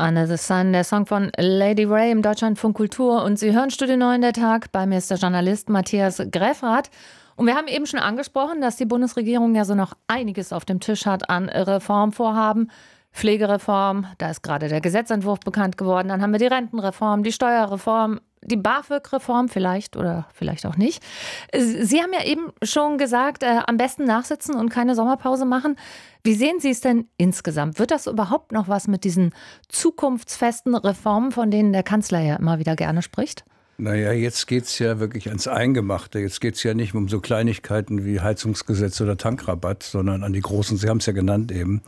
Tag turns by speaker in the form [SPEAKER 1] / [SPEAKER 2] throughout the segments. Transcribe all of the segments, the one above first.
[SPEAKER 1] Under the Sun, der Song von Lady Ray im Deutschlandfunk Kultur. Und Sie hören Studio 9 der Tag. Bei mir ist der Journalist Matthias Greffrath. Und wir haben eben schon angesprochen, dass die Bundesregierung ja so noch einiges auf dem Tisch hat an Reformvorhaben. Pflegereform, da ist gerade der Gesetzentwurf bekannt geworden. Dann haben wir die Rentenreform, die Steuerreform, die BAföG-Reform vielleicht oder vielleicht auch nicht. Sie haben ja eben schon gesagt, am besten nachsitzen und keine Sommerpause machen. Wie sehen Sie es denn insgesamt? Wird das überhaupt noch was mit diesen zukunftsfesten Reformen, von denen der Kanzler ja immer wieder gerne spricht?
[SPEAKER 2] Naja, jetzt geht es ja wirklich ans Eingemachte. Jetzt geht es ja nicht um so Kleinigkeiten wie Heizungsgesetz oder Tankrabatt, sondern an die großen, Sie haben es ja genannt eben.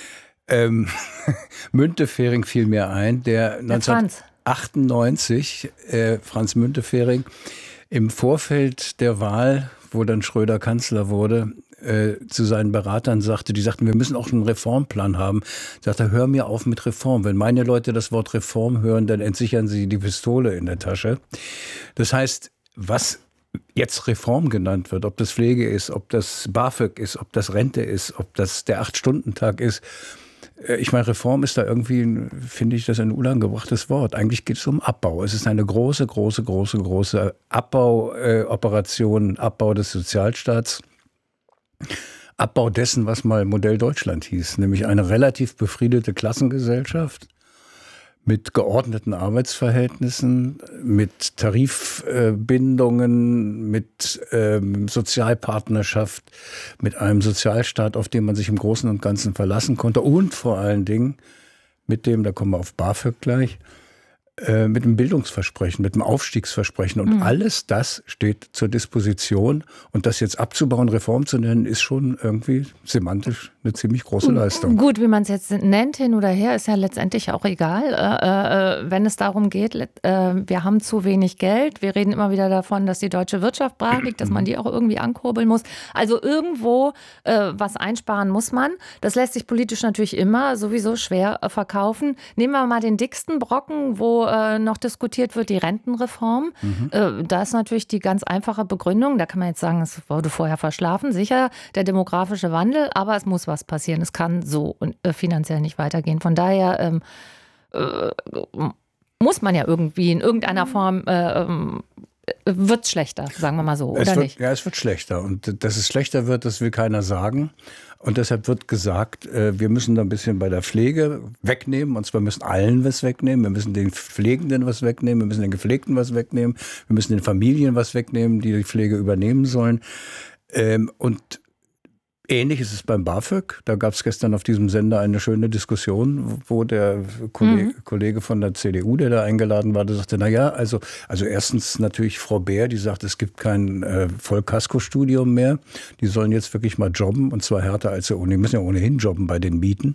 [SPEAKER 2] Müntefering fiel mir ein, der 1998, Franz Müntefering, im Vorfeld der Wahl, wo dann Schröder Kanzler wurde, zu seinen Beratern sagte, die sagten, wir müssen auch einen Reformplan haben. Sagte, hör mir auf mit Reform. Wenn meine Leute das Wort Reform hören, dann entsichern sie die Pistole in der Tasche. Das heißt, was jetzt Reform genannt wird, ob das Pflege ist, ob das BAföG ist, ob das Rente ist, ob das der 8-Stunden-Tag ist. Ich meine, Reform ist da irgendwie, finde ich, das ein unangebrachtes Wort. Eigentlich geht es um Abbau. Es ist eine große Abbauoperation, Abbau des Sozialstaats, Abbau dessen, was mal Modell Deutschland hieß, nämlich eine relativ befriedete Klassengesellschaft mit geordneten Arbeitsverhältnissen, mit Tarifbindungen, mit Sozialpartnerschaft, mit einem Sozialstaat, auf den man sich im Großen und Ganzen verlassen konnte und vor allen Dingen mit dem, da kommen wir auf BAföG gleich, mit dem Bildungsversprechen, mit dem Aufstiegsversprechen und alles das steht zur Disposition und das jetzt abzubauen, Reform zu nennen, ist schon irgendwie semantisch eine ziemlich große Leistung.
[SPEAKER 1] Gut, wie man es jetzt nennt, hin oder her, ist ja letztendlich auch egal, wenn es darum geht, wir haben zu wenig Geld, wir reden immer wieder davon, dass die deutsche Wirtschaft brach liegt, dass man die auch irgendwie ankurbeln muss. Also irgendwo was einsparen muss man. Das lässt sich politisch natürlich immer sowieso schwer verkaufen. Nehmen wir mal den dicksten Brocken, wo noch diskutiert wird, die Rentenreform. Da ist natürlich die ganz einfache Begründung, da kann man jetzt sagen, es wurde vorher verschlafen, sicher der demografische Wandel, aber es muss was passieren. Es kann so finanziell nicht weitergehen. Von daher muss man ja irgendwie in irgendeiner Form wird es schlechter, sagen wir mal so, oder nicht?
[SPEAKER 2] Ja, es wird schlechter. Und dass es schlechter wird, das will keiner sagen. Und deshalb wird gesagt, wir müssen da ein bisschen bei der Pflege wegnehmen. Und zwar müssen allen was wegnehmen. Wir müssen den Pflegenden was wegnehmen. Wir müssen den Gepflegten was wegnehmen. Wir müssen den Familien was wegnehmen, die die Pflege übernehmen sollen. Und ähnlich ist es beim BAföG. Da gab es gestern auf diesem Sender eine schöne Diskussion, wo der Kollege von der CDU, der da eingeladen war, der sagte, naja, also erstens natürlich Frau Beer, die sagt, es gibt kein Vollkaskostudium mehr. Die sollen jetzt wirklich mal jobben und zwar härter als sie die müssen ja ohnehin jobben bei den Mieten.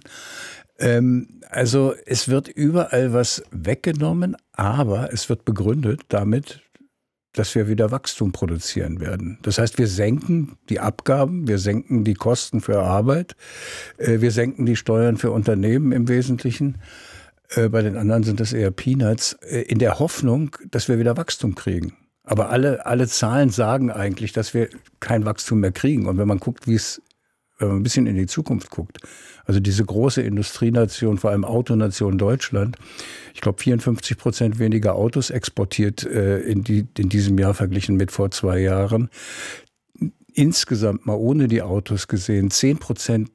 [SPEAKER 2] Also es wird überall was weggenommen, aber es wird begründet damit, dass wir wieder Wachstum produzieren werden. Das heißt, wir senken die Abgaben, wir senken die Kosten für Arbeit, wir senken die Steuern für Unternehmen im Wesentlichen. Bei den anderen sind das eher Peanuts, in der Hoffnung, dass wir wieder Wachstum kriegen. Aber alle Zahlen sagen eigentlich, dass wir kein Wachstum mehr kriegen. Und wenn man guckt, wenn man ein bisschen in die Zukunft guckt, also diese große Industrienation, vor allem Autonation Deutschland, ich glaube 54% weniger Autos exportiert in diesem Jahr verglichen mit vor 2 Jahren. Insgesamt mal ohne die Autos gesehen 10%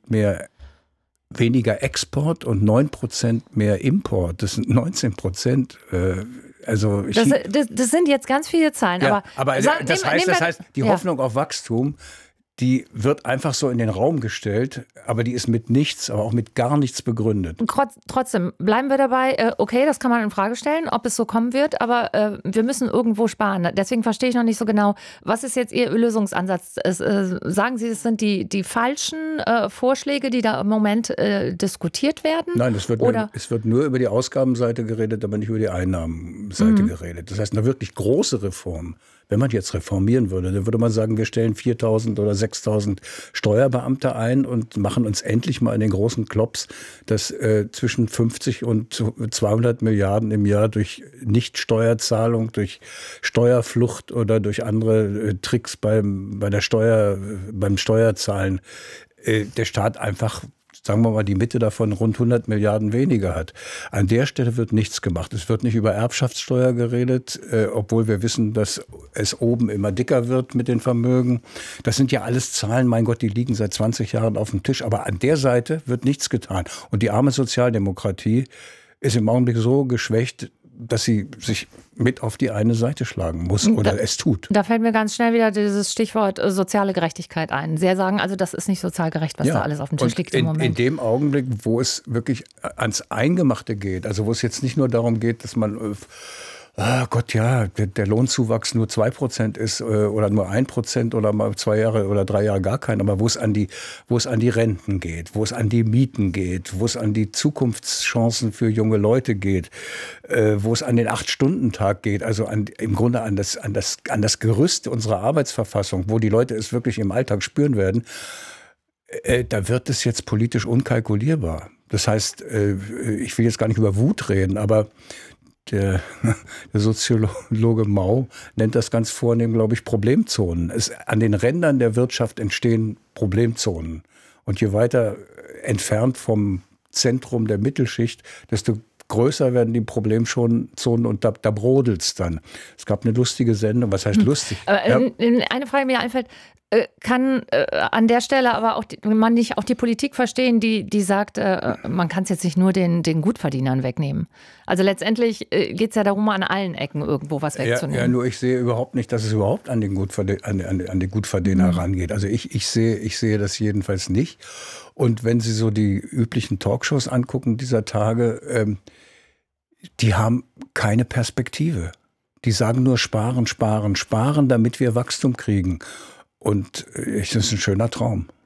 [SPEAKER 2] weniger Export und 9% mehr Import. Das sind 19%. Also
[SPEAKER 1] das sind jetzt ganz viele Zahlen.
[SPEAKER 2] Ja, aber das heißt, die Hoffnung auf Wachstum, die wird einfach so in den Raum gestellt, aber die ist mit nichts, aber auch mit gar nichts begründet.
[SPEAKER 1] Trotzdem, bleiben wir dabei, okay, das kann man in Frage stellen, ob es so kommen wird, aber wir müssen irgendwo sparen. Deswegen verstehe ich noch nicht so genau, was ist jetzt Ihr Lösungsansatz? Sagen Sie, es sind die falschen Vorschläge, die da im Moment diskutiert werden?
[SPEAKER 2] Nein, es wird nur über die Ausgabenseite geredet, aber nicht über die Einnahmenseite geredet. Das heißt, eine wirklich große Reform. Wenn man jetzt reformieren würde, dann würde man sagen, wir stellen 4.000 oder 6.000 Steuerbeamte ein und machen uns endlich mal in den großen Klops, dass zwischen 50 und 200 Milliarden im Jahr durch Nichtsteuerzahlung, durch Steuerflucht oder durch andere Tricks beim Steuerzahlen der Staat einfach sagen wir mal, die Mitte davon rund 100 Milliarden weniger hat. An der Stelle wird nichts gemacht. Es wird nicht über Erbschaftssteuer geredet, obwohl wir wissen, dass es oben immer dicker wird mit den Vermögen. Das sind ja alles Zahlen, mein Gott, die liegen seit 20 Jahren auf dem Tisch. Aber an der Seite wird nichts getan. Und die arme Sozialdemokratie ist im Augenblick so geschwächt, dass sie sich mit auf die eine Seite schlagen muss oder es tut.
[SPEAKER 1] Da fällt mir ganz schnell wieder dieses Stichwort soziale Gerechtigkeit ein. Sie sagen also, das ist nicht sozial gerecht, was da alles auf dem Tisch liegt im Moment.
[SPEAKER 2] In dem Augenblick, wo es wirklich ans Eingemachte geht, also wo es jetzt nicht nur darum geht, dass man Gott, ja, der Lohnzuwachs nur 2% ist oder nur 1% oder mal 2 Jahre oder 3 Jahre gar kein, aber wo es an die Renten geht, wo es an die Mieten geht, wo es an die Zukunftschancen für junge Leute geht, wo es an den 8-Stunden-Tag geht, also im Grunde an das Gerüst unserer Arbeitsverfassung, wo die Leute es wirklich im Alltag spüren werden, da wird es jetzt politisch unkalkulierbar. Das heißt, ich will jetzt gar nicht über Wut reden, aber der Soziologe Mau nennt das ganz vornehm, glaube ich, Problemzonen. An den Rändern der Wirtschaft entstehen Problemzonen. Und je weiter entfernt vom Zentrum der Mittelschicht, desto größer werden die Problemzonen und da brodelt's dann. Es gab eine lustige Sendung. Was heißt lustig?
[SPEAKER 1] Eine Frage, die mir einfällt, kann an der Stelle aber auch man nicht auch die Politik verstehen, die sagt, man kann es jetzt nicht nur den Gutverdienern wegnehmen. Also letztendlich geht es ja darum, an allen Ecken irgendwo was wegzunehmen.
[SPEAKER 2] Ja, nur ich sehe überhaupt nicht, dass es überhaupt an den Gutverdiener rangeht. Also ich sehe das jedenfalls nicht. Und wenn Sie so die üblichen Talkshows angucken dieser Tage, die haben keine Perspektive. Die sagen nur sparen, sparen, sparen, damit wir Wachstum kriegen. Und das ist ein schöner Traum.